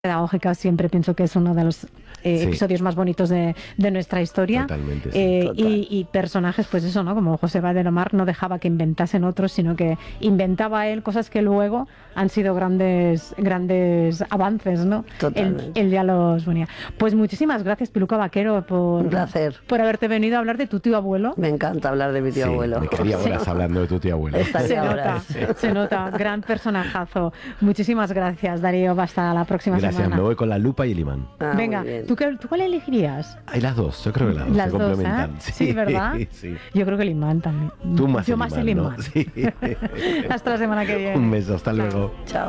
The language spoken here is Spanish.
Pedagógica siempre pienso que es uno de los episodios más bonitos de nuestra historia. Totalmente, sí. Y personajes, pues eso, ¿no? Como José Badelomar no dejaba que inventasen otros, sino que inventaba él cosas que luego han sido grandes avances, ¿no? Él ya los ponía. Pues muchísimas gracias, Piluca Vaquero, Un placer. por haberte venido a hablar de tu tío abuelo. Me encanta hablar de mi tío abuelo. Me quedaría horas hablando de tu tío abuelo. Se nota, gran personajazo. Muchísimas gracias, Darío. Hasta la próxima semana. Gracias, me voy con la lupa y el imán. Venga, ¿tú cuál elegirías? Hay las dos, yo creo que las dos se complementan. Sí, ¿verdad? Sí. Yo creo que el imán también. Tú más Yo el más imán, el imán. ¿no? Sí. Hasta la semana que viene. Un beso, hasta luego. Chao.